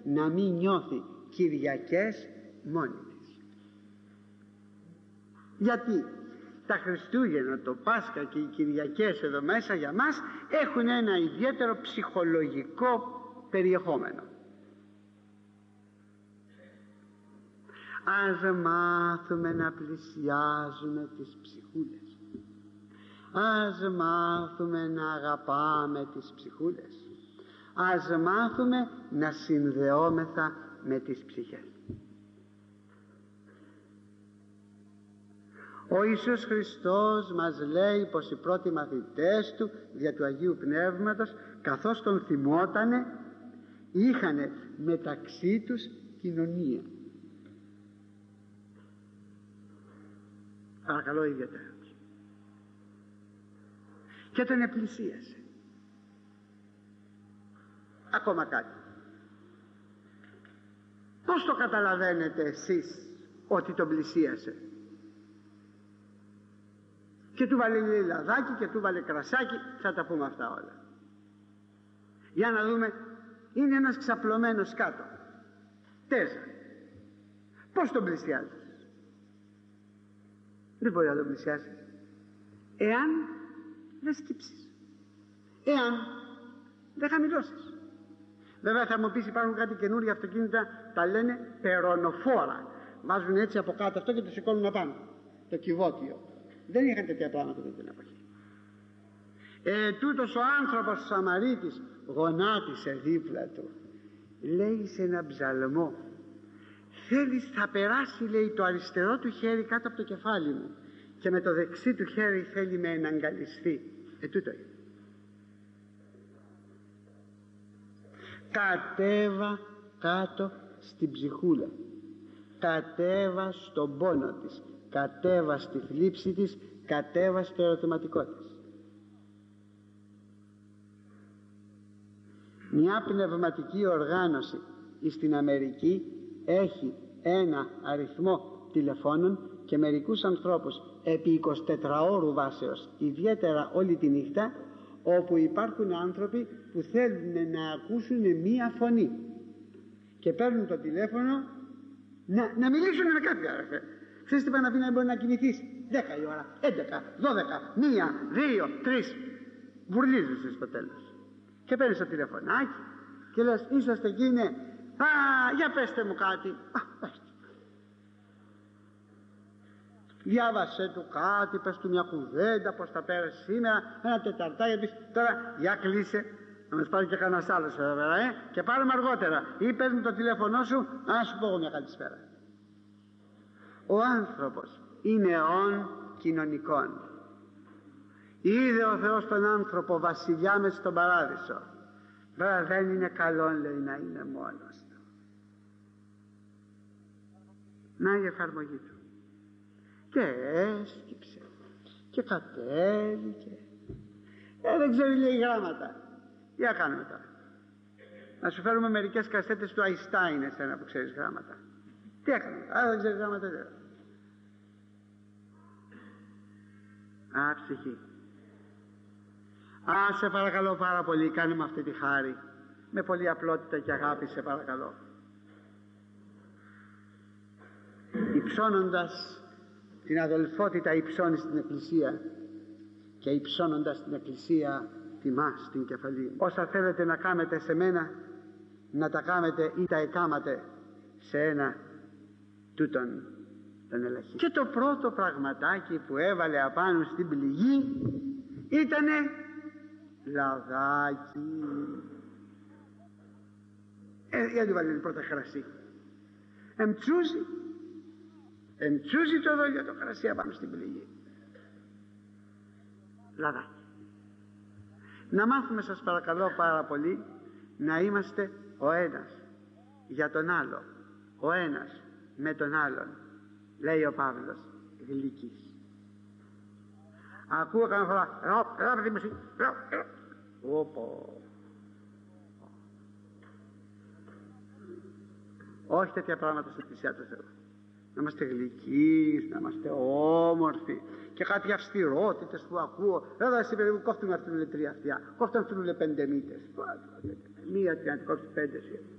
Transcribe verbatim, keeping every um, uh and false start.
να μην νιώθει Κυριακές μόνη της. Γιατί τα Χριστούγεννα, το Πάσχα και οι Κυριακές εδώ μέσα για μας έχουν ένα ιδιαίτερο ψυχολογικό περιεχόμενο. Ας μάθουμε να πλησιάζουμε τις ψυχούλες. Ας μάθουμε να αγαπάμε τις ψυχούλες. Ας μάθουμε να συνδεόμεθα με τις ψυχές. Ο Ιησούς Χριστός μας λέει πως οι πρώτοι μαθητές του δια του Αγίου Πνεύματος, καθώς τον θυμότανε, είχανε μεταξύ τους κοινωνία. Παρακαλώ ιδιαίτερα. Και τον επλησίασε. Ακόμα κάτι. Πώς το καταλαβαίνετε εσείς ότι τον πλησίασε? Και του βάλε λαδάκι και του βάλε κρασάκι, θα τα πούμε αυτά όλα. Για να δούμε. Είναι ένας ξαπλωμένος κάτω. Τέζα. Πώς τον πλησιάζεις? Δεν μπορεί να τον πλησιάσεις εάν δεν σκύψεις, εάν δεν χαμηλώσεις. Βέβαια θα μου πεις, υπάρχουν κάτι καινούργια αυτοκίνητα, τα λένε περονοφόρα. Βάζουν έτσι από κάτω αυτό και το σηκώνουν απάνω, το κυβότιο. Δεν είχαν τέτοια πράγματα με την εποχή. Ε, τούτος ο άνθρωπος ο Σαμαρίτης γονάτισε δίπλα του. Λέει σε ένα ψαλμό, θέλει, θα περάσει, λέει, το αριστερό του χέρι κάτω από το κεφάλι μου και με το δεξί του χέρι θέλει με εναγκαλιστεί. Ε, τούτο είναι. Κατέβα κάτω στην ψυχούλα, κατέβα στον πόνο της, κατέβα στη θλίψη της, κατέβα στο ερωτηματικό της. Μια πνευματική οργάνωση στην Αμερική έχει ένα αριθμό τηλεφώνων και μερικούς ανθρώπους επί εικοσιτετράωρου βάσεως, ιδιαίτερα όλη τη νύχτα, όπου υπάρχουν άνθρωποι που θέλουν να ακούσουν μία φωνή και παίρνουν το τηλέφωνο να, να μιλήσουν με κάποιον. Ξέρεις τι πάει να πει, να μπορεί να κοιμηθείς δέκα η ώρα, έντεκα, δώδεκα, μία, δύο, τρεις. Βουρλίζεσαι στο τέλος και παίρνεις το τηλεφωνάκι και λες, είσαστε εκεί? Ναι. Α, για πέστε μου κάτι. Α, πέστε. Διάβασε του κάτι, πες του μια κουβέντα, πως θα πέρασε σήμερα, ένα τεταρτάκι, πεις, τώρα για κλείσε, να μας πάρει και κανένας άλλος βέβαια, ε, και πάρουμε αργότερα, ή πες μου το τηλέφωνό σου, να σου πω εγώ μια καλησπέρα. Ο άνθρωπος είναι όν κοινωνικών. Είδε ο Θεός τον άνθρωπο βασιλιά μες στον παράδεισο. Βέβαια δεν είναι καλό, λέει, να είναι μόνος του. Να η εφαρμογή του. Και έσκυψε και κατέβηκε. Ε, δεν ξέρει, λέει, γράμματα. Τι να κάνουμε τώρα? Να σου φέρουμε μερικές κασέτες του Αϊστάιν, εσένα που ξέρεις γράμματα. Τι έκανε? Α, δεν ξέρει γράμματα. Δεν. Α, ψυχή. Α, σε παρακαλώ πάρα πολύ, κάνε με αυτή τη χάρη, με πολύ απλότητα και αγάπη, σε παρακαλώ. Υψώνοντας την αδελφότητα, υψώνεις την Εκκλησία, και υψώνοντας την Εκκλησία τιμάς την κεφαλή. Όσα θέλετε να κάνετε σε μένα, να τα κάνετε ή τα εκάματε σε ένα τούτον τον ελαχίστων. Και το πρώτο πραγματάκι που έβαλε απάνω στην πληγή ήτανε λαδάκι. Ε, γιατί βάλει πρώτα κρασί. Εμτσούζει, εμτσούζει το δόλιο το κρασί απάνω στην πληγή. Λαδάκι. Να μάθουμε, σας παρακαλώ πάρα πολύ, να είμαστε ο ένας για τον άλλο, ο ένας με τον άλλον, λέει ο Παύλος, γλυκής. Ακούω κανένα φορά, ελά, ελά παιδί μου εσύ, ελά, ελά. Όπο. Όχι τέτοια πράγματα στην Εκκλησία του Θεού. Να είμαστε γλυκείς, να είμαστε όμορφοι. Και κάτι αυστηρότητες που ακούω. Εδώ εσύ παιδί μου, κόφτουν αυτήν τρία αυτιά, κόφτουν αυτήν πέντε μύτες. Μία και να την κόψει πέντε εσύ.